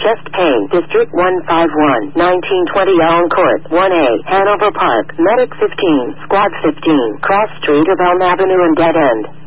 Chest Pain, District 151, 1920 Elm Court, 1A, Hanover Park, Medic 15, Squad 15, Cross Street of Elm Avenue and Dead End.